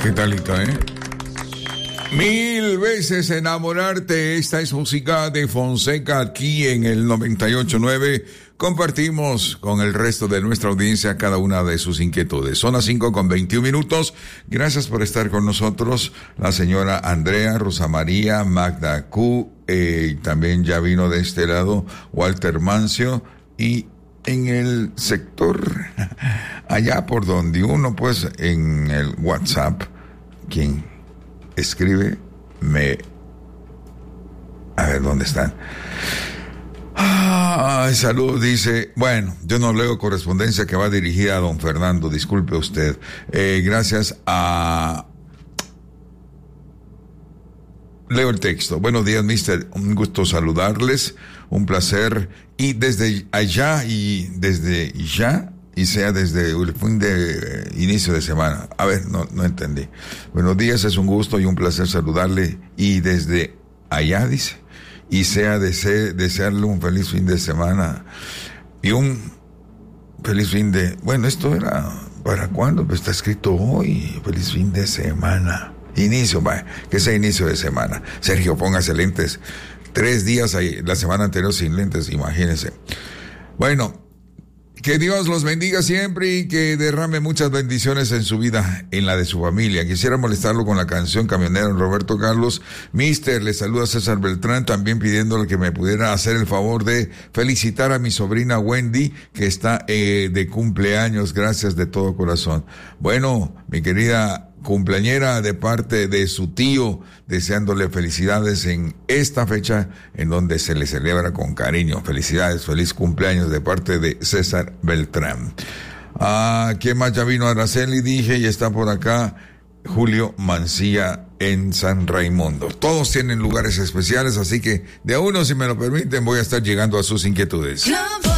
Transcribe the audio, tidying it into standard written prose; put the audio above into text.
¿Qué talito, Mil veces enamorarte. Esta es música de Fonseca aquí en el 98.9. Compartimos con el resto de nuestra audiencia cada una de sus inquietudes. Son las 5:21. Gracias por estar con nosotros. La señora Andrea, Rosa María, Magda Q, también ya vino de este lado Walter Mancio, y en el sector allá por donde uno, pues, en el WhatsApp, quien escribe, a ver, ¿dónde están? Salud, dice, bueno, yo no leo correspondencia que va dirigida a don Fernando, disculpe usted. Gracias a... Leo el texto. Buenos días, mister, un gusto saludarles, un placer, y desde allá y desde ya, y sea desde el fin de inicio de semana. A ver, no entendí. Buenos días, es un gusto y un placer saludarle, y desde allá, dice, y sea desearle un feliz fin de semana y un feliz fin de... Bueno, esto era ¿para cuándo? Pues está escrito hoy, feliz fin de semana. Inicio, que sea inicio de semana. Sergio, póngase lentes. 3 días ahí, la semana anterior sin lentes, imagínense. Bueno, que Dios los bendiga siempre y que derrame muchas bendiciones en su vida, en la de su familia. Quisiera molestarlo con la canción Camionero Roberto Carlos. Mister, le saluda César Beltrán, también pidiéndole que me pudiera hacer el favor de felicitar a mi sobrina Wendy, que está de cumpleaños. Gracias de todo corazón. Bueno, mi querida cumpleañera, de parte de su tío, deseándole felicidades en esta fecha en donde se le celebra con cariño. Felicidades, feliz cumpleaños de parte de César Beltrán. ¿Quién más ya vino? Araceli, dije, y está por acá Julio Mancilla en San Raimundo. Todos tienen lugares especiales, así que de a uno, si me lo permiten, voy a estar llegando a sus inquietudes.